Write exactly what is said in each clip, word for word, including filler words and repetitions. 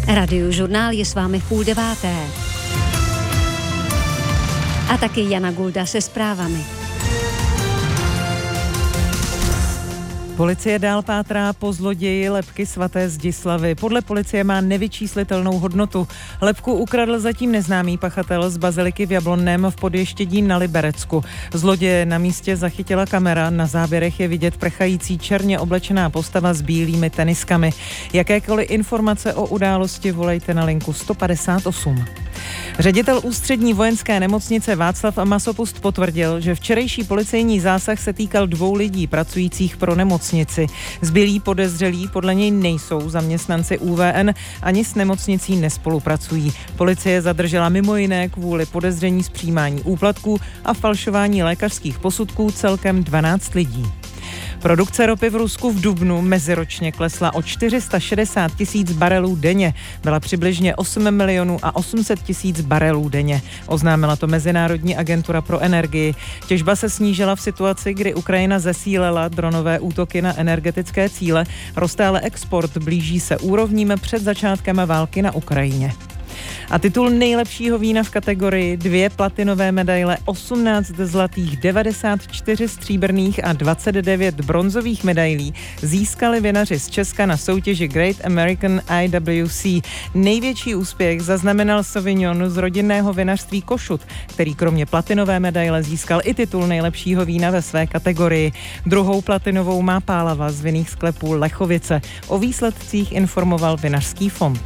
Radiožurnál je s vámi v půl deváté. A taky Jana Gulda se zprávami. Policie dál pátrá po zloději lebky svaté Zdislavy. Podle policie má nevyčíslitelnou hodnotu. Lebku ukradl zatím neznámý pachatel z baziliky v Jablonném v Podještědí na Liberecku. Zloděje na místě zachytila kamera. Na záběrech je vidět prchající černě oblečená postava s bílými teniskami. Jakékoliv informace o události volejte na linku sto padesát osm. Ředitel ústřední vojenské nemocnice Václav Masopust potvrdil, že včerejší policejní zásah se týkal dvou lidí pracujících pro nemocnici. Zbylí podezřelí podle něj nejsou zaměstnanci U V N, ani s nemocnicí nespolupracují. Policie zadržela mimo jiné kvůli podezření z přijímání úplatků a falšování lékařských posudků celkem dvanáct lidí. Produkce ropy v Rusku v dubnu meziročně klesla o čtyři sta šedesát tisíc barelů denně. Byla přibližně osm milionů a osm set tisíc barelů denně. Oznámila to Mezinárodní agentura pro energii. Těžba se snížila v situaci, kdy Ukrajina zesílila dronové útoky na energetické cíle. Roste ale export, blíží se úrovním před začátkem války na Ukrajině. A titul nejlepšího vína v kategorii dvě platinové medaile, osmnáct zlatých, devadesát čtyři stříbrných a dvacet devět bronzových medailí získali vinaři z Česka na soutěži Great American I W C. Největší úspěch zaznamenal Sauvignon z rodinného vinařství Košut, který kromě platinové medaile získal i titul nejlepšího vína ve své kategorii. Druhou platinovou má Pálava z vinných sklepů Lechovice. O výsledcích informoval Vinařský fond.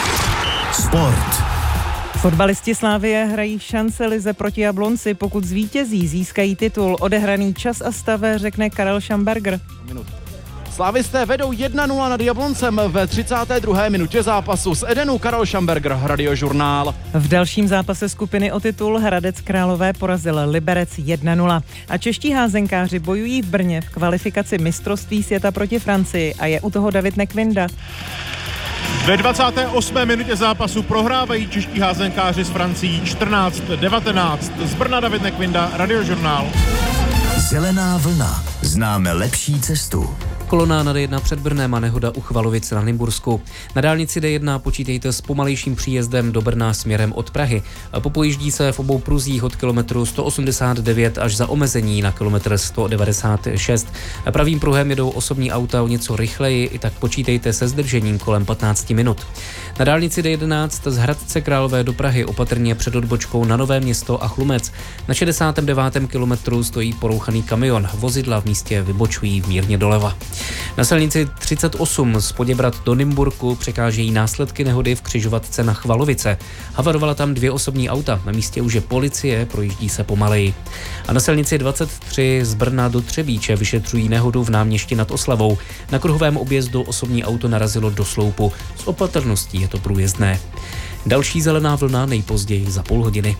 Sport. Fotbalisti Slavie hrají v šance-lize proti Jablonci. Pokud zvítězí, získají titul. Odehraný čas a stav řekne Karel Schamberger. Slávisté vedou jedna nula nad Jabloncem ve třicáté druhé minutě zápasu. Z Edenu Karel Schamberger, Radiožurnál. V dalším zápase skupiny o titul Hradec Králové porazil Liberec jedna nula. A čeští házenkáři bojují v Brně v kvalifikaci mistrovství světa proti Francii a je u toho David Nekvinda. Ve dvacáté osmé minutě zápasu prohrávají čeští házenkáři s Francií čtrnáct devatenáct. Z Brna David Nekvinda, Radiožurnál. Zelená vlna. Známe lepší cestu. Kolona na D jedna před Brnem a nehoda u Chvalovic na Nymbursku. Na dálnici D jedna počítejte s pomalejším příjezdem do Brna směrem od Prahy. Popojíždí se v obou pruzích od kilometru sto osmdesát devět až za omezení na kilometr sto devadesát šest. Pravým pruhem jedou osobní auta o něco rychleji, i tak počítejte se zdržením kolem patnáct minut. Na dálnici D jedenáct z Hradce Králové do Prahy opatrně před odbočkou na Nové Město a Chlumec. Na šedesátém devátém kilometru stojí porouchaný kamion. Vozidla v místě vybočují mírně doleva. Na silnici třicet osm z Poděbrad do Nymburku překážejí následky nehody v křižovatce na Chvalovice. Havarovala tam dvě osobní auta, na místě už je policie, projíždí se pomaleji. A na silnici dvacet tři z Brna do Třebíče vyšetřují nehodu v Náměšti nad Oslavou. Na kruhovém objezdu osobní auto narazilo do sloupu. S opatrností je to průjezdné. Další zelená vlna nejpozději za půl hodiny.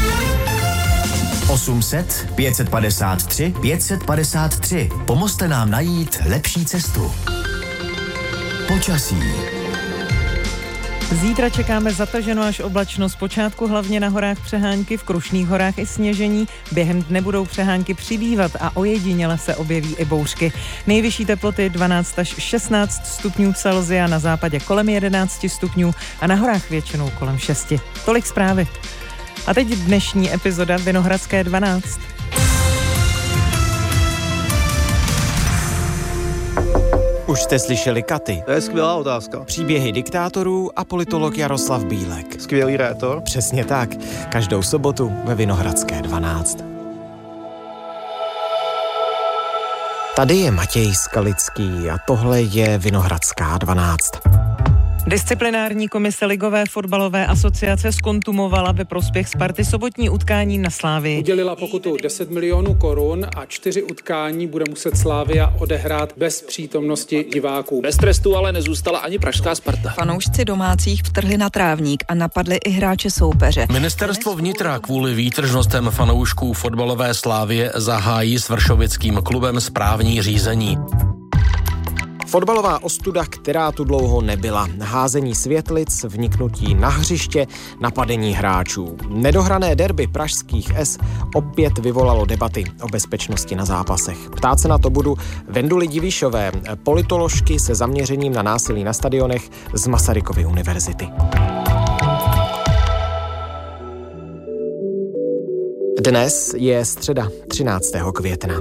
osm set, pět set padesát tři, pět set padesát tři. Pomozte nám najít lepší cestu. Počasí. Zítra čekáme zataženo až oblačno, zpočátku hlavně na horách přehánky, v Krušných horách i sněžení. Během dne budou přehánky přibývat a ojediněle se objeví i bouřky. Nejvyšší teploty dvanáct až šestnáct stupňů Celsia, na západě kolem jedenáct stupňů a na horách většinou kolem šesti. Tolik zprávy. A teď dnešní epizoda Vinohradské dvanáct. Už jste slyšeli Katy? To je skvělá otázka. Příběhy diktátorů a politolog Jaroslav Bílek. Skvělý rétor. Přesně tak. Každou sobotu ve Vinohradské dvanáct. Tady je Matěj Skalický a tohle je Vinohradská dvanáct. Disciplinární komise Ligové fotbalové asociace zkontumovala ve prospěch Sparty sobotní utkání na Slávii. Udělila pokutu deset milionů korun a čtyři utkání bude muset Slavia odehrát bez přítomnosti diváků. Bez trestu ale nezůstala ani pražská Sparta. Fanoušci domácích vtrhli na trávník a napadli i hráče soupeře. Ministerstvo vnitra kvůli výtržnostem fanoušků fotbalové Slávie zahájí s vršovickým klubem správní řízení. Fotbalová ostuda, která tu dlouho nebyla. Házení světlic, vniknutí na hřiště, napadení hráčů. Nedohrané derby pražských S opět vyvolalo debaty o bezpečnosti na zápasech. Ptát se na to budu Venduly Divišové, politoložky se zaměřením na násilí na stadionech z Masarykovy univerzity. Dnes je středa třináctého května.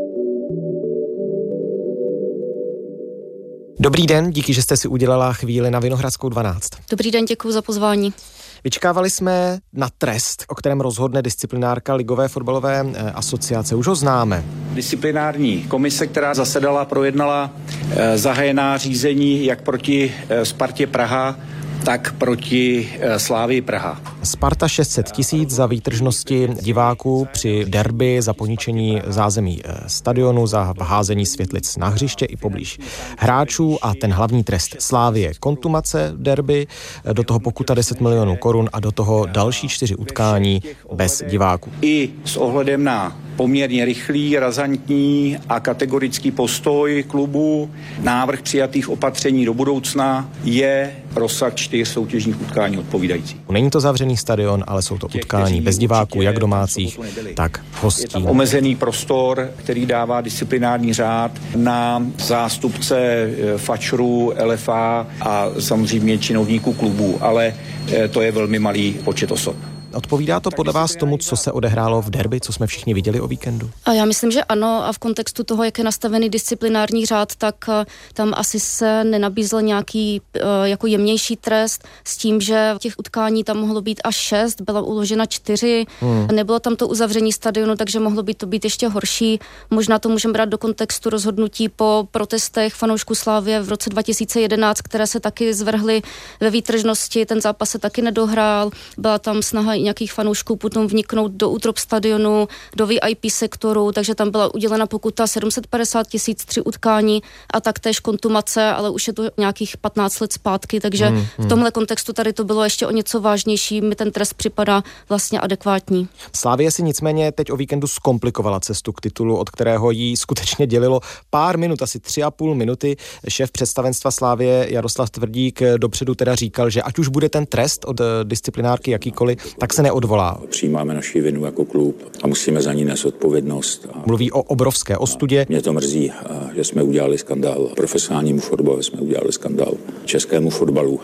Dobrý den, díky, že jste si udělala chvíli na Vinohradskou dvanáct. Dobrý den, děkuji za pozvání. Vyčkávali jsme na trest, o kterém rozhodne disciplinárka Ligové fotbalové asociace. Už ho známe. Disciplinární komise, která zasedala, projednala eh, zahájená řízení jak proti eh, Spartě Praha, tak proti e, Slávii Praha. Sparta šest set tisíc za výtržnosti diváků při derby, za poničení zázemí e, stadionu, za házení světlic na hřiště i poblíž hráčů a ten hlavní trest Slávie kontumace derby, e, do toho pokuta deset milionů korun a do toho další čtyři utkání bez diváků. I s ohledem na poměrně rychlý, razantní a kategorický postoj klubu, návrh přijatých opatření do budoucna je rozsah čtyř soutěžních utkání odpovídající. Není to zavřený stadion, ale jsou to utkání bez diváků, jak domácích, tak hostí. Je tam omezený prostor, který dává disciplinární řád na zástupce fačrů, L F A a samozřejmě činovníků klubů, ale to je velmi malý počet osob. Odpovídá to podle vás tomu, co se odehrálo v derby, co jsme všichni viděli o víkendu? A já myslím, že ano, a v kontextu toho, jak je nastavený disciplinární řád, tak tam asi se nenabízel nějaký jako jemnější trest s tím, že těch utkání tam mohlo být až šest, byla uložena čtyři, hmm. nebylo tam to uzavření stadionu, takže mohlo by to být ještě horší. Možná to můžeme brát do kontextu rozhodnutí po protestech fanoušků Slávie v roce dva tisíce jedenáct, které se taky zvrhly ve výtržnosti, ten zápas se taky nedohrál, byla tam snaha nějakých fanoušků potom vniknout do útrop stadionu, do V I P sektoru, takže tam byla udělena pokuta sedm set padesát tisíc, tři utkání a taktéž kontumace, ale už je to nějakých patnáct let zpátky, takže hmm, hmm. v tomhle kontextu tady to bylo ještě o něco vážnější, mi ten trest připadá vlastně adekvátní. Slávie si nicméně teď o víkendu zkomplikovala cestu k titulu, od kterého jí skutečně dělilo pár minut, asi tři a půl minuty. Šéf představenstva Slávie Jaroslav Tvrdík dopředu teda říkal, že ať už bude ten trest od disciplinárky jakýkoliv, tak se neodvolá. Přijímáme naši vinu jako klub a musíme za ní nést odpovědnost. A mluví o obrovské ostudě. Mě to mrzí, že jsme udělali skandál. Profesionálnímu fotbalu jsme udělali skandál. Českému fotbalu.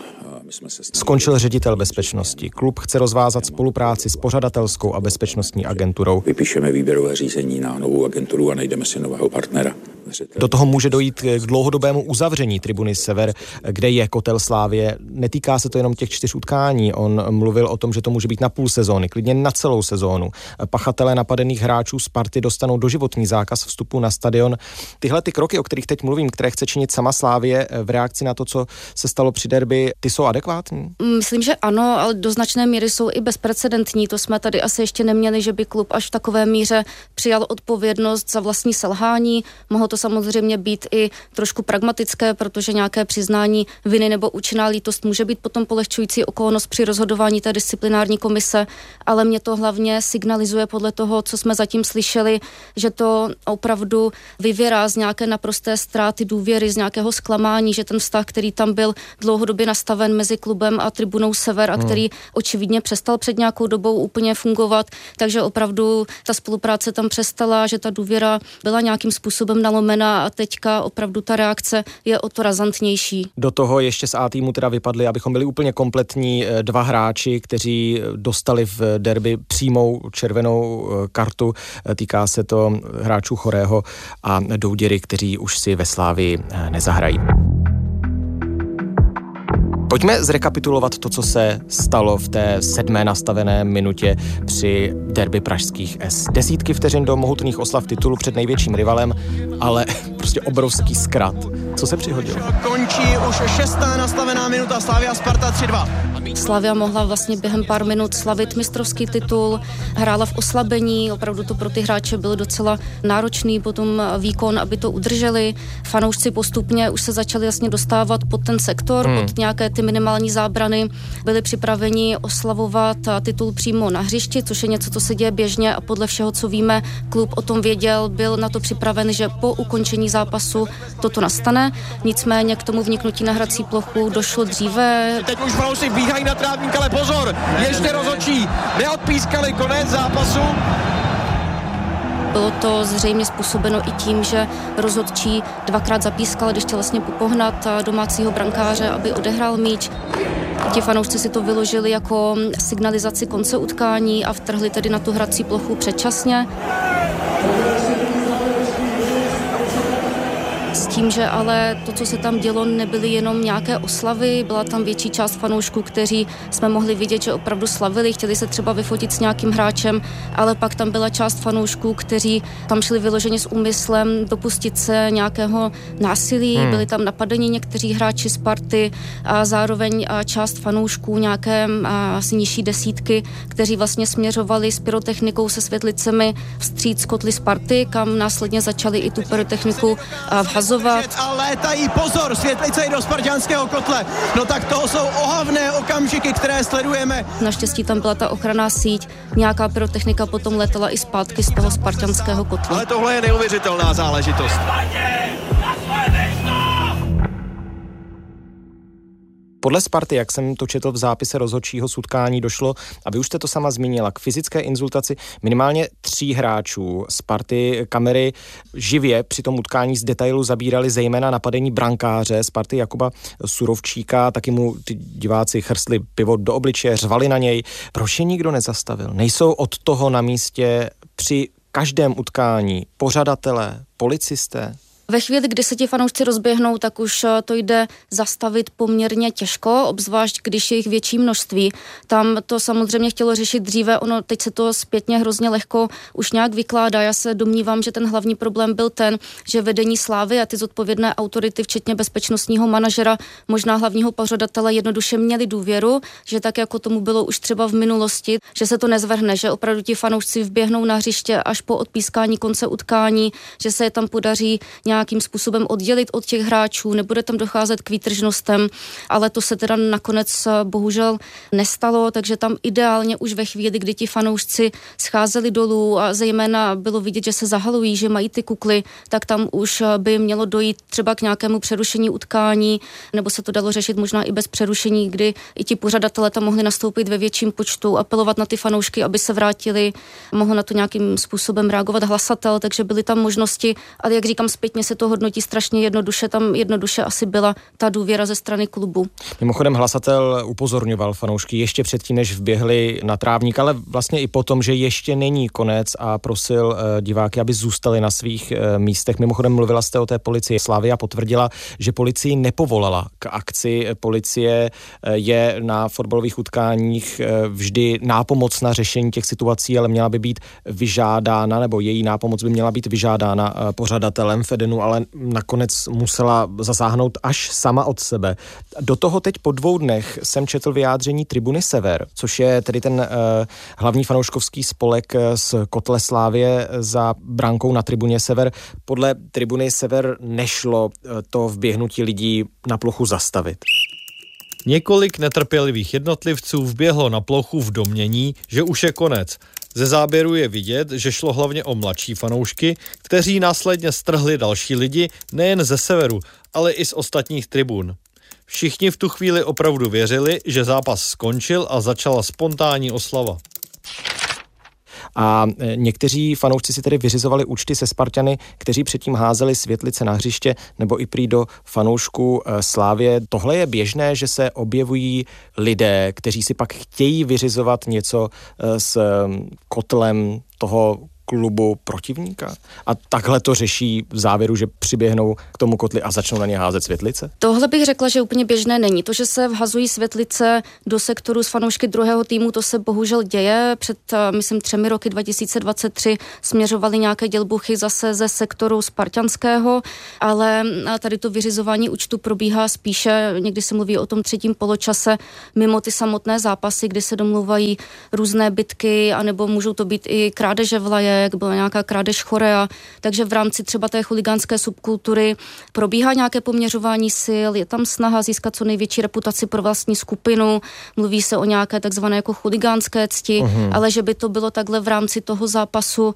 Skončil ředitel bezpečnosti. Klub chce rozvázat spolupráci s pořadatelskou a bezpečnostní agenturou. Vypíšeme výběrové řízení na novou agenturu a najdeme si nového partnera. Do toho může dojít k dlouhodobému uzavření tribuny Sever, kde je kotel Slávie. Netýká se to jenom těch čtyř utkání. On mluvil o tom, že to může být na půl sezóny, klidně na celou sezónu. Pachatelé napadených hráčů Sparty dostanou doživotní zákaz vstupu na stadion. Tyhle ty kroky, o kterých teď mluvím, které chce činit sama Slávie v reakci na to, co se stalo při derby, ty jsou adekvátní? Myslím, že ano, ale do značné míry jsou i bezprecedentní. To jsme tady asi ještě neměli, že by klub až v takové míře přijal odpovědnost za vlastní selhání. Mohlo to samozřejmě být i trošku pragmatické, protože nějaké přiznání viny nebo účinná lítost může být potom polehčující okolnost při rozhodování té disciplinární komise, ale mě to hlavně signalizuje podle toho, co jsme zatím slyšeli, že to opravdu vyvěrá z nějaké naprosté ztráty důvěry, z nějakého zklamání, že ten vztah, který tam byl dlouhodobě nastaven mezi klubem a tribunou Sever a který hmm. očividně přestal před nějakou dobou úplně fungovat, takže opravdu ta spolupráce tam přestala, že ta důvěra byla nějakým způsobem nalomená a teďka opravdu ta reakce je o to razantnější. Do toho ještě z A týmu teda vypadli, abychom byli úplně kompletní, dva hráči, kteří dostali v derby přímou červenou kartu. Týká se to hráčů Chorého a Douděry, kteří už si ve Slávii nezahrají. Pojďme zrekapitulovat to, co se stalo v té sedmé nastavené minutě při derby pražských S. Desítky vteřin do mohutných oslav titulu před největším rivalem, ale prostě obrovský zkrat. Co se přihodilo? Končí už šestá nastavená minuta, Slavia Sparta tři dva. Slavia mohla vlastně během pár minut slavit mistrovský titul, hrála v oslabení, opravdu to pro ty hráče byl docela náročný potom výkon, aby to udrželi. Fanoušci postupně už se začali jasně dostávat pod ten sektor, hmm. pod nějaké ty minimální zábrany, byli připraveni oslavovat titul přímo na hřišti, což je něco, co se děje běžně a podle všeho, co víme, klub o tom věděl, byl na to připraven, že po ukončení zápasu toto nastane. Nicméně k tomu vniknutí na hrací plochu došlo dříve. Teď už fanoušci bíhají na trávník, ale pozor, ještě rozhodčí neodpískali konec zápasu. Bylo to zřejmě způsobeno i tím, že rozhodčí dvakrát zapískal, když chtěl vlastně popohnat domácího brankáře, aby odehrál míč. Ti fanoušci si to vyložili jako signalizaci konce utkání a vtrhli tedy na tu hrací plochu předčasně. S tím, že ale to, co se tam dělo, nebyly jenom nějaké oslavy, byla tam větší část fanoušků, kteří jsme mohli vidět, že opravdu slavili, chtěli se třeba vyfotit s nějakým hráčem, ale pak tam byla část fanoušků, kteří tam šli vyloženě s úmyslem dopustit se nějakého násilí, hmm. byli tam napadeni někteří hráči Sparty a zároveň část fanoušků nějaké asi nižší desítky, kteří vlastně směřovali s pyrotechnikou se světlicemi vstříc kotli Sparty, kam následně začali i tu pyrotechniku vhazovat. A létají, pozor, světlice i do spartanského kotle. No tak to jsou ohavné okamžiky, které sledujeme. Naštěstí tam byla ta ochranná síť, nějaká pyrotechnika potom letela i zpátky z toho spartanského kotla. Ale tohle je neuvěřitelná záležitost. Podle Sparty, jak jsem to četl v zápise rozhodčího z utkání, došlo, a vy už jste to sama zmínila, k fyzické insultaci minimálně tří hráčů Sparty. Kamery živě při tom utkání z detailu zabírali zejména napadení brankáře Sparty Jakuba Surovčíka, taky mu ty diváci chrstli pivo do obličeje, řvali na něj. Proč je nikdo nezastavil? Nejsou od toho na místě při každém utkání pořadatelé, policisté? Ve chvíli, kdy se ti fanoušci rozběhnou, tak už to jde zastavit poměrně těžko, obzvlášť když je jich větší množství. Tam to samozřejmě chtělo řešit dříve, ono teď se to zpětně hrozně lehko už nějak vykládá. Já se domnívám, že ten hlavní problém byl ten, že vedení Slávy a ty zodpovědné autority, včetně bezpečnostního manažera, možná hlavního pořadatele, jednoduše měli důvěru, že tak jako tomu bylo už třeba v minulosti, že se to nezvrhne, že opravdu ti fanoušci vběhnou na hřiště až po odpískání konce utkání, že se je tam podaří nějak nějakým způsobem oddělit od těch hráčů, nebude tam docházet k výtržnostem, ale to se teda nakonec bohužel nestalo, takže tam ideálně už ve chvíli, kdy ti fanoušci scházeli dolů a zejména bylo vidět, že se zahalují, že mají ty kukly, tak tam už by mělo dojít třeba k nějakému přerušení utkání, nebo se to dalo řešit možná i bez přerušení, kdy i ti pořadatelé tam mohli nastoupit ve větším počtu, apelovat na ty fanoušky, aby se vrátili, mohl na to nějakým způsobem reagovat hlasatel, takže byly tam možnosti, ale jak říkám, zpětně se to hodnotí strašně jednoduše, tam jednoduše asi byla ta důvěra ze strany klubu. Mimochodem hlasatel upozorňoval fanoušky ještě předtím, než vběhli na trávník, ale vlastně i potom, že ještě není konec a prosil uh, diváky, aby zůstali na svých uh, místech. Mimochodem mluvila jste o té policii. Slavia potvrdila, že policii nepovolala k akci. Policie uh, je na fotbalových utkáních uh, vždy nápomocna řešení těch situací, ale měla by být vyžádána, nebo její nápomoc by měla být vyžádána uh, pořadatelem Fedenu, ale nakonec musela zasáhnout až sama od sebe. Do toho teď po dvou dnech jsem četl vyjádření Tribuny Sever, což je tedy ten uh, hlavní fanouškovský spolek z kotle Slávie za brankou na Tribuně Sever. Podle Tribuny Sever nešlo uh, to vběhnutí lidí na plochu zastavit. Několik netrpělivých jednotlivců vběhlo na plochu v domnění, že už je konec. Ze záběru je vidět, že šlo hlavně o mladší fanoušky, kteří následně strhli další lidi nejen ze severu, ale i z ostatních tribun. Všichni v tu chvíli opravdu věřili, že zápas skončil a začala spontánní oslava. A někteří fanoušci si tedy vyřizovali účty se Spartany, kteří předtím házeli světlice na hřiště nebo i prý do fanoušků Slávie. Tohle je běžné, že se objevují lidé, kteří si pak chtějí vyřizovat něco s kotlem toho klubu protivníka? A takhle to řeší v závěru, že přiběhnou k tomu kotli a začnou na ně házet světlice? Tohle bych řekla, že úplně běžné není. To, že se vhazují světlice do sektoru s fanoušky druhého týmu, to se bohužel děje. Před, myslím, třemi roky dva tisíce dvacet tři směřovaly nějaké dělbuchy zase ze sektoru spartanského, ale tady to vyřizování účtu probíhá spíše, někdy se mluví o tom třetím poločase, mimo ty samotné zápasy, kdy se domluvají různé bitky, anebo můžou to být i krádeže vlajek, byla nějaká krádež chorea, takže v rámci třeba té chuligánské subkultury probíhá nějaké poměřování sil, je tam snaha získat co největší reputaci pro vlastní skupinu, mluví se o nějaké takzvané jako chuligánské cti, uhum. ale že by to bylo takhle v rámci toho zápasu,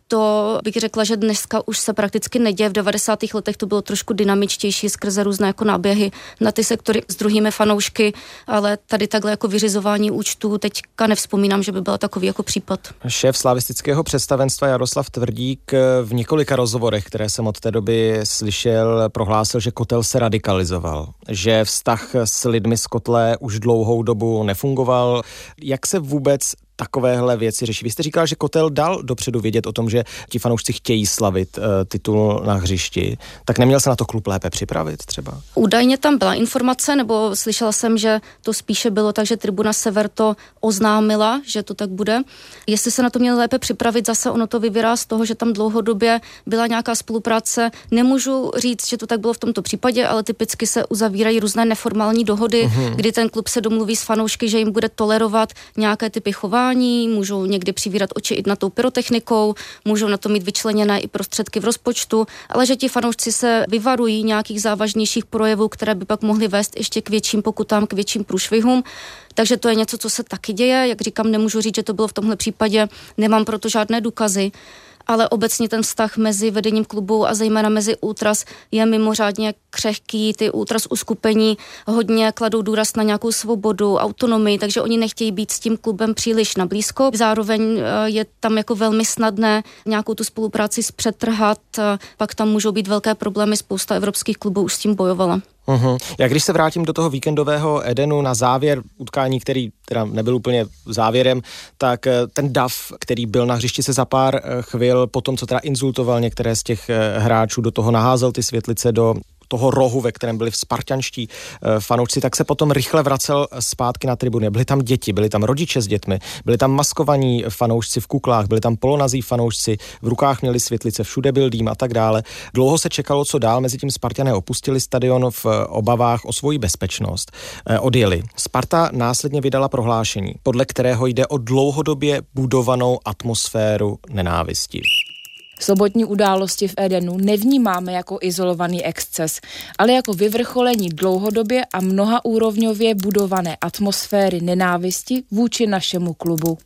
to bych řekla, že dneska už se prakticky neděje. V devadesátých letech to bylo trošku dynamičtější skrze různé jako náběhy na ty sektory s druhými fanoušky, ale tady takhle jako vyřizování účtů teďka nevzpomínám, že by byl takový jako případ. Šéf slavistického představenstva Jaroslav Tvrdík v několika rozhovorech, které jsem od té doby slyšel, prohlásil, že kotel se radikalizoval, že vztah s lidmi z kotle už dlouhou dobu nefungoval. Jak se vůbec takovéhle věci řeší? Vy jste říkal, že kotel dal dopředu vědět o tom, že ti fanoušci chtějí slavit uh, titul na hřišti, tak neměl se na to klub lépe připravit třeba? Údajně tam byla informace, nebo slyšela jsem, že to spíše bylo tak, že Tribuna Sever to oznámila, že to tak bude. Jestli se na to měl lépe připravit, zase ono to vyvírá z toho, že tam dlouhodobě byla nějaká spolupráce. Nemůžu říct, že to tak bylo v tomto případě, ale typicky se uzavírají různé neformální dohody, mm-hmm. kdy ten klub se domluví s fanoušky, že jim bude tolerovat nějaké typy chování, můžou někdy přivírat oči i nad tou pyrotechnikou, můžou na to mít vyčleněné i prostředky v rozpočtu, ale že ti fanoušci se vyvarují nějakých závažnějších projevů, které by pak mohly vést ještě k větším pokutám, k větším průšvihům. Takže to je něco, co se taky děje. Jak říkám, nemůžu říct, že to bylo v tomhle případě, nemám proto žádné důkazy, ale obecně ten vztah mezi vedením klubu a zejména mezi ultras je mimořádně křehký. Ty ultras uskupení hodně kladou důraz na nějakou svobodu, autonomii, takže oni nechtějí být s tím klubem příliš nablízko. Zároveň je tam jako velmi snadné nějakou tu spolupráci zpřetrhat, pak tam můžou být velké problémy, spousta evropských klubů už s tím bojovala. Uhum. Já když se vrátím do toho víkendového Edenu na závěr utkání, který teda nebyl úplně závěrem, tak ten dav, který byl na hřišti, se za pár chvil po tom, co teda insultoval některé z těch hráčů, do toho naházel ty světlice do toho rohu, ve kterém byli spartanští fanoušci, tak se potom rychle vracel zpátky na tribuny. Byli tam děti, byli tam rodiče s dětmi, byli tam maskovaní fanoušci v kuklách, byli tam polonazí fanoušci, v rukách měli světlice, všude byl dým a tak dále. Dlouho se čekalo, co dál, mezitím Spartané opustili stadion v obavách o svoji bezpečnost. Odjeli. Sparta následně vydala prohlášení, podle kterého jde o dlouhodobě budovanou atmosféru nenávisti. Sobotní události v Edenu nevnímáme jako izolovaný exces, ale jako vyvrcholení dlouhodobě a mnohaúrovňově budované atmosféry nenávisti vůči našemu klubu.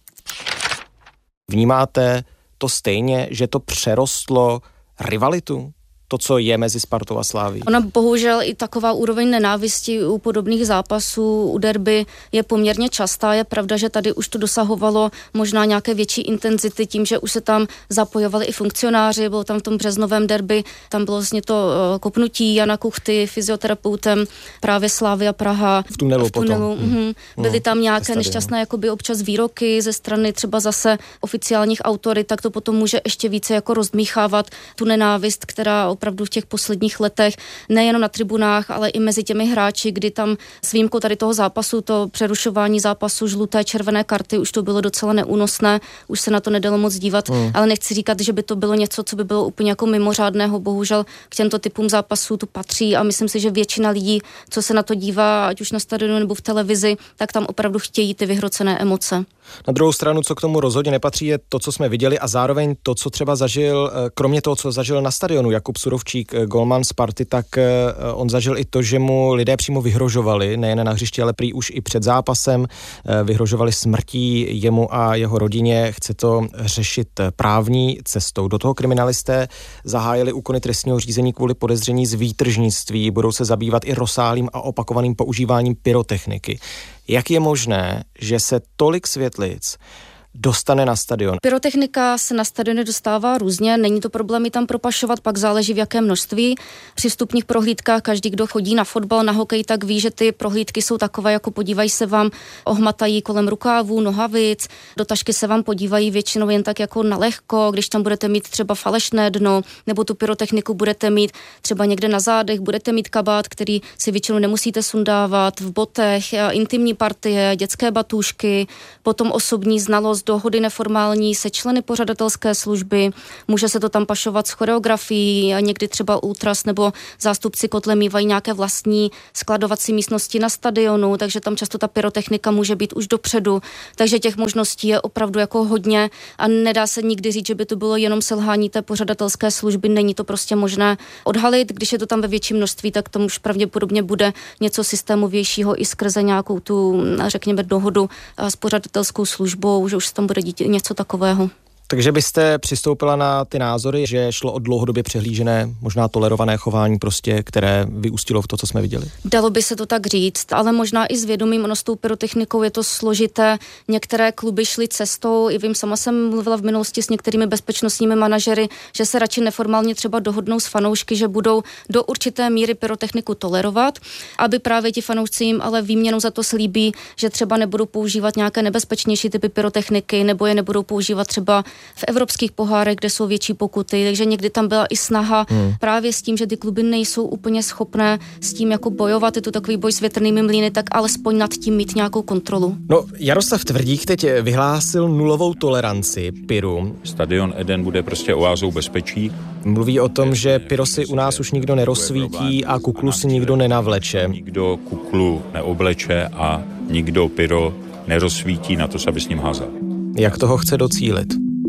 Vnímáte to stejně, že to přerostlo rivalitu? To, co je mezi Spartou a Slavií. Ona bohužel i taková úroveň nenávisti u podobných zápasů, u derby je poměrně častá. Je pravda, že tady už to dosahovalo možná nějaké větší intenzity tím, že už se tam zapojovali i funkcionáři. Bylo tam v tom březnovém derby, tam bylo vlastně to kopnutí Jana Kuchty, fyzioterapeutem právě Slavia Praha. V tunelu, v tunelu potom. Mm, byly tam nějaké nešťastné jakoby občas výroky ze strany třeba zase oficiálních autorit, tak to potom může ještě více jako rozdmíchávat tu nenávist, která opravdu v těch posledních letech, nejenom na tribunách, ale i mezi těmi hráči, kdy tam s výjimkou tady toho zápasu, to přerušování zápasu, žluté, červené karty, už to bylo docela neúnosné, už se na to nedalo moc dívat, mm. ale nechci říkat, že by to bylo něco, co by bylo úplně jako mimořádného, bohužel k těmto typům zápasů to patří a myslím si, že většina lidí, co se na to dívá, ať už na stadionu nebo v televizi, tak tam opravdu chtějí ty vyhrocené emoce. Na druhou stranu, co k tomu rozhodně nepatří, je to, co jsme viděli a zároveň to, co třeba zažil, kromě toho, co zažil na stadionu Jakub Surovčík, golman Sparty, tak on zažil i to, že mu lidé přímo vyhrožovali, nejen na hřišti, ale prý už i před zápasem, vyhrožovali smrtí jemu a jeho rodině. Chce to řešit právní cestou. Do toho kriminalisté zahájili úkony trestního řízení kvůli podezření z výtržnictví, budou se zabývat i rozsáhlým a opakovaným používáním pyrotechniky. Jak je možné, že se tolik světlic dostane na stadion? Pyrotechnika se na stadiony dostává různě, není to problém ji tam propašovat, pak záleží v jakém množství. Při vstupních prohlídkách každý, kdo chodí na fotbal, na hokej, tak ví, že ty prohlídky jsou takové, jako podívají se vám, ohmatají kolem rukávů, nohavic, do tašky se vám podívají většinou jen tak jako na lehko, když tam budete mít třeba falešné dno, nebo tu pyrotechniku budete mít třeba někde na zádech, budete mít kabát, který si většinou nemusíte sundávat, v botech, intimní partie, dětské batůžky, potom osobní znalost, dohody neformální se členy pořadatelské služby, může se to tam pašovat s choreografií a někdy třeba ultras nebo zástupci kotle mývají nějaké vlastní skladovací místnosti na stadionu, takže tam často ta pyrotechnika může být už dopředu, takže těch možností je opravdu jako hodně a nedá se nikdy říct, že by to bylo jenom selhání té pořadatelské služby, není to prostě možné odhalit, když je to tam ve větším množství, tak tam už pravděpodobně bude něco systémovějšího i skrze nějakou tu, řekněme, dohodu s pořadatelskou službou, že už se tam bude dít něco takového. Takže byste přistoupila na ty názory, že šlo o dlouhodobě přehlížené, možná tolerované chování prostě, které vyústilo v to, co jsme viděli? Dalo by se to tak říct, ale možná i s vědomím, ono s tou pyrotechnikou je to složité. Některé kluby šly cestou, i vím, sama jsem mluvila v minulosti s některými bezpečnostními manažery, že se radši neformálně třeba dohodnou s fanoušky, že budou do určité míry pyrotechniku tolerovat, aby právě ti fanoušci jim ale výměnou za to slíbí, že třeba nebudou používat nějaké nebezpečnější typy pyrotechniky, nebo je nebudou používat třeba v evropských pohárech, kde jsou větší pokuty, takže někdy tam byla i snaha hmm. právě s tím, že ty kluby nejsou úplně schopné s tím jako bojovat, je to takový boj s větrnými mlýny, tak alespoň nad tím mít nějakou kontrolu. No, Jaroslav Tvrdík teď vyhlásil nulovou toleranci pyru. Stadion Eden bude prostě oázou bezpečí. Mluví o tom, že pyro si u nás už nikdo nerozsvítí a kuklu si nikdo nenavleče. Nikdo kuklu neobleče a nikdo pyro nerozsvítí na to, aby s ním házel. Jak toho chce docílit?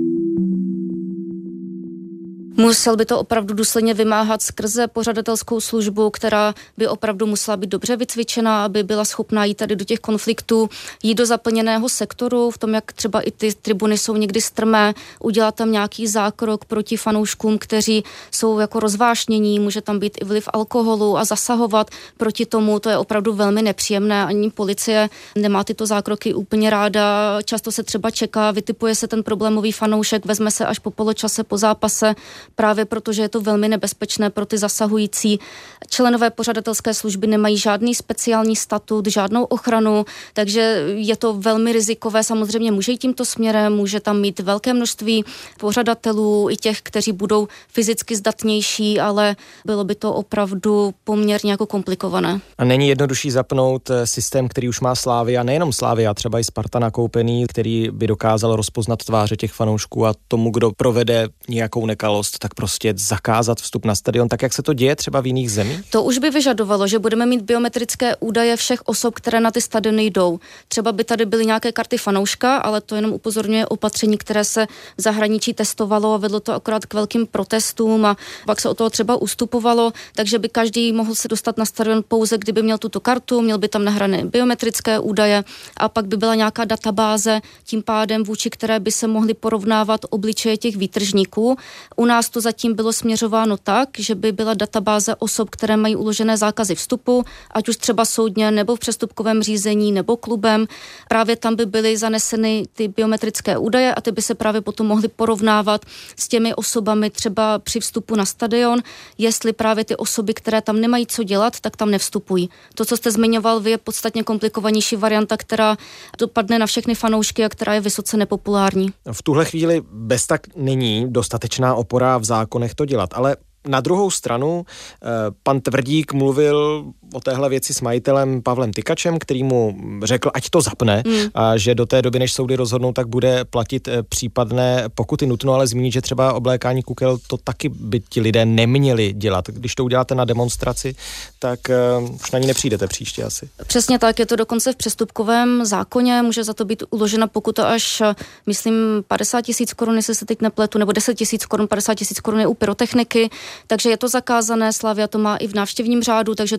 Musel by to opravdu důsledně vymáhat skrze pořadatelskou službu, která by opravdu musela být dobře vycvičená, aby byla schopná jít tady do těch konfliktů, jít do zaplněného sektoru, v tom, jak třeba i ty tribuny jsou někdy strmé, udělat tam nějaký zákrok proti fanouškům, kteří jsou jako rozvášnění, může tam být i vliv alkoholu a zasahovat proti tomu, to je opravdu velmi nepříjemné, ani policie nemá tyto zákroky úplně ráda, často se třeba čeká, vytipuje se ten problémový fanoušek, vezme se až po poločase, po zápase, právě protože je to velmi nebezpečné pro ty zasahující. Členové pořadatelské služby nemají žádný speciální statut, žádnou ochranu, takže je to velmi rizikové. Samozřejmě může jít tímto směrem, může tam mít velké množství pořadatelů i těch, kteří budou fyzicky zdatnější, ale bylo by to opravdu poměrně jako komplikované. A není jednodušší zapnout systém, který už má Slavia, nejenom Slavia, třeba i Sparta nakoupený, který by dokázal rozpoznat tváře těch fanoušků a tomu, kdo provede nějakou nekalost, tak prostě zakázat vstup na stadion, tak jak se to děje třeba v jiných zemích? To už by vyžadovalo, že budeme mít biometrické údaje všech osob, které na ty stadiony jdou. Třeba by tady byly nějaké karty fanouška, ale to jenom upozorňuje opatření, které se v zahraničí testovalo a vedlo to akorát k velkým protestům a pak se od toho třeba ustupovalo, takže by každý mohl se dostat na stadion pouze, kdyby měl tuto kartu, měl by tam nahrané biometrické údaje a pak by byla nějaká databáze, tím pádem vůči které by se mohly porovnávat obličeje těch výtržníků. U nás to zatím bylo směřováno tak, že by byla databáze osob, které mají uložené zákazy vstupu, ať už třeba soudně nebo v přestupkovém řízení nebo klubem. Právě tam by byly zaneseny ty biometrické údaje a ty by se právě potom mohly porovnávat s těmi osobami třeba při vstupu na stadion, jestli právě ty osoby, které tam nemají co dělat, tak tam nevstupují. To, co jste zmiňoval, vy je podstatně komplikovanější varianta, která dopadne na všechny fanoušky a která je vysoce nepopulární. V tuhle chvíli bez tak není dostatečná opora v zákonech to dělat, ale na druhou stranu pan Tvrdík mluvil o téhle věci s majitelem Pavlem Tykačem, který mu řekl, ať to zapne mm. a že do té doby, než soudy rozhodnou, tak bude platit případné pokuty. Nutno ale zmínit, že třeba oblékání kukel to taky by ti lidé neměli dělat. Když to uděláte na demonstraci, tak uh, už na ní nepřijdete příště asi. Přesně tak, je to dokonce v přestupkovém zákoně, může za to být uložena pokuta až, myslím, padesát tisíc korun, jestli se teď nepletu, nebo deset tisíc korun, padesát tisíc korun je u pyrotechniky, takže je to zakázané, Slavia to má i v návštěvním řádu, takže to mají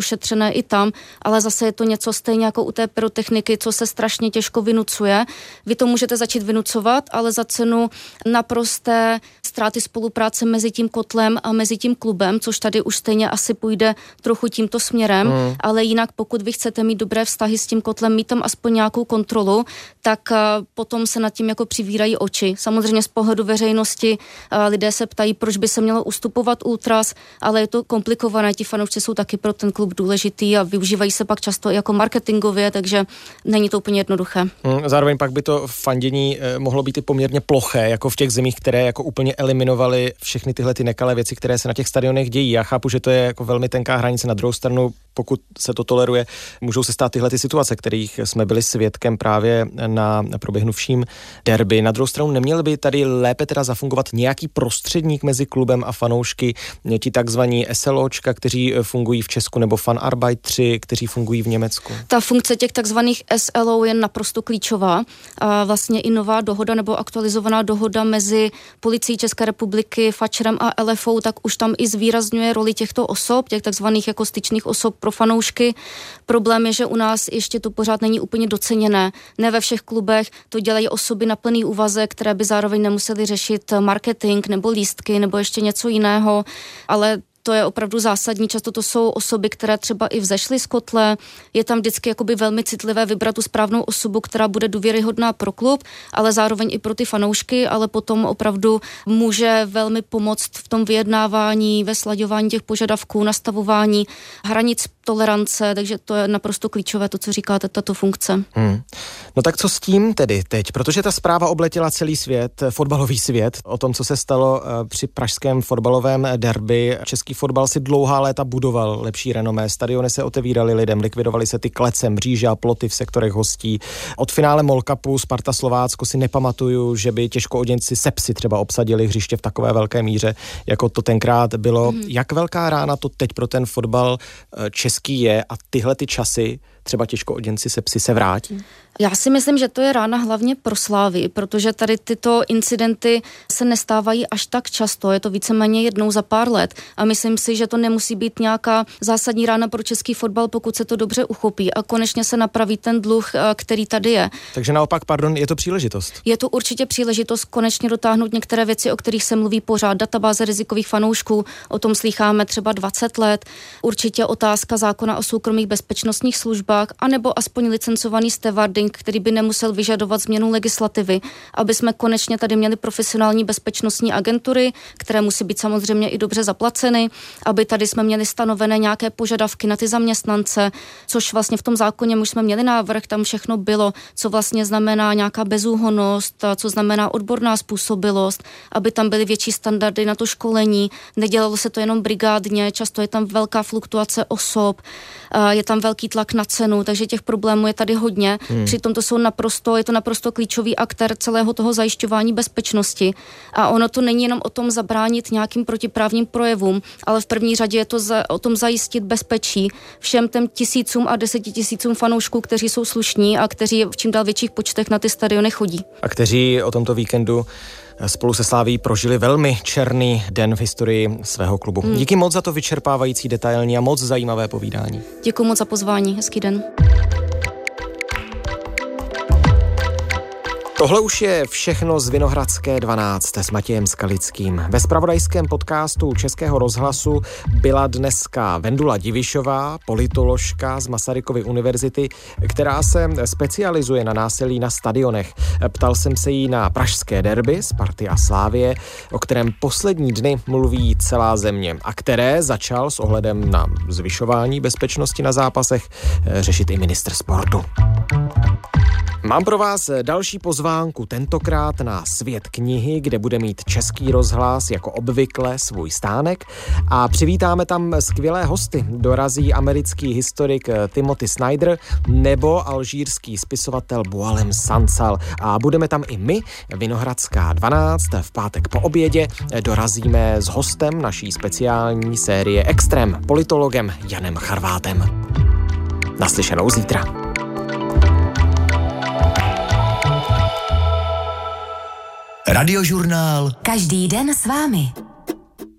ošetřené i tam, ale zase je to něco stejně jako u té pyrotechniky, co se strašně těžko vynucuje. Vy to můžete začít vynucovat, ale za cenu naprosté ztráty spolupráce mezi tím kotlem a mezi tím klubem, což tady už stejně asi půjde trochu tímto směrem, hmm. ale jinak pokud vy chcete mít dobré vztahy s tím kotlem, mít tam aspoň nějakou kontrolu, tak uh, potom se nad tím jako přivírají oči. Samozřejmě z pohledu veřejnosti uh, lidé se ptají, proč by se mělo ustupovat ultras, ale je to komplikované, ti fanoušci jsou taky pro ten klub důležitý a využívají se pak často jako marketingově, takže není to úplně jednoduché. Hmm, zároveň pak by to fandění eh, mohlo být i poměrně ploché, jako v těch zemích, které jako úplně eliminovaly všechny tyhle ty nekalé věci, které se na těch stadionech dějí. Já chápu, že to je jako velmi tenká hranice. Na druhou stranu, pokud se to toleruje, můžou se stát tyhle ty situace, kterých jsme byli svědkem právě na proběhnuvším derby. Na druhou stranu, neměl by tady lépe teda zafungovat nějaký prostředník mezi klubem a fanoušky, ti takzvaní SLOčka, kteří fungují v Česku, nebo Fanarbeitři, kteří fungují v Německu? Ta funkce těch takzvaných S L O je naprosto klíčová. A vlastně i nová dohoda nebo aktualizovaná dohoda mezi Policií České republiky, FAČRem a L F O, tak už tam i zvýrazňuje roli těchto osob, těch takzvaných jako styčných osob pro fanoušky. Problém je, že u nás ještě to pořád není úplně doceněné. Ne ve všech klubech to dělají osoby na plný úvazek, které by zároveň nemuseli řešit marketing nebo lístky nebo ještě něco jiného, ale to je opravdu zásadní. Často to jsou osoby, které třeba i vzešly z kotle. Je tam vždycky jakoby velmi citlivé vybrat tu správnou osobu, která bude důvěryhodná pro klub, ale zároveň i pro ty fanoušky, ale potom opravdu může velmi pomoct v tom vyjednávání, ve slaďování těch požadavků, nastavování hranic tolerance, takže to je naprosto klíčové, to, co říkáte, tato funkce. Hmm. No tak co s tím tedy teď? Protože ta zpráva obletěla celý svět, fotbalový svět, o tom, co se stalo při pražském fotbalovém derby. Český fotbal si dlouhá léta budoval lepší renomé, stadiony se otevíraly lidem, likvidovaly se ty klece, mříže a ploty v sektorech hostí. Od finále Mall Cupu Sparta Slovácko si nepamatuju, že by těžkooděnci Sepsi třeba obsadili hřiště v takové velké míře, jako to tenkrát bylo. Hmm. Jak velká rána to teď pro ten fotbal český je a tyhle ty časy třeba těžkooděnci Sepsi se vrátí? Já si myslím, že to je rána hlavně pro Slávy, protože tady tyto incidenty se nestávají až tak často, je to víceméně jednou za pár let a myslím si, že to nemusí být nějaká zásadní rána pro český fotbal, pokud se to dobře uchopí a konečně se napraví ten dluh, který tady je. Takže naopak, pardon, je to příležitost? Je to určitě příležitost konečně dotáhnout některé věci, o kterých se mluví pořád, databáze rizikových fanoušků, o tom slýcháme třeba dvacet let, určitě otázka zákona o soukromých bezpečnostních službách, anebo aspoň licencovaný stewarding, který by nemusel vyžadovat změnu legislativy, aby jsme konečně tady měli profesionální bezpečnostní agentury, které musí být samozřejmě i dobře zaplaceny, aby tady jsme měli stanovené nějaké požadavky na ty zaměstnance, což vlastně v tom zákoně už jsme měli návrh, tam všechno bylo, co vlastně znamená nějaká bezúhonnost, co znamená odborná způsobilost, aby tam byly větší standardy na to školení, nedělalo se to jenom brigádně, často je tam velká fluktuace osob, je tam velký tlak na cenu, takže těch problémů je tady hodně. Hmm. Přitom to jsou naprosto, je to naprosto klíčový aktér celého toho zajišťování bezpečnosti. A ono to není jenom o tom zabránit nějakým protiprávním projevům, ale v první řadě je to za, o tom zajistit bezpečí všem těm tisícům a desetitisícům fanoušků, kteří jsou slušní a kteří v čím dál větších počtech na ty stadiony chodí. A kteří o tomto víkendu spolu se Slaví prožili velmi černý den v historii svého klubu. Hmm. Díky moc za to vyčerpávající, detailní a moc zajímavé povídání. Děkuji moc za pozvání, hezký den. Tohle už je všechno z Vinohradské dvanáct s Matějem Skalickým. Ve zpravodajském podcastu Českého rozhlasu byla dneska Vendula Divišová, politoložka z Masarykovy univerzity, která se specializuje na násilí na stadionech. Ptal jsem se jí na pražské derby Sparty a Slávie, o kterém poslední dny mluví celá země a které začal s ohledem na zvyšování bezpečnosti na zápasech řešit i ministr sportu. Mám pro vás další pozvánku, tentokrát na Svět knihy, kde bude mít Český rozhlas jako obvykle svůj stánek a přivítáme tam skvělé hosty. Dorazí americký historik Timothy Snyder nebo alžírský spisovatel Boualem Sansal a budeme tam i my, Vinohradská dvanáct, v pátek po obědě dorazíme s hostem naší speciální série Extrém, politologem Janem Charvátem. Naslyšenou zítra. Radiožurnál. Každý den s vámi.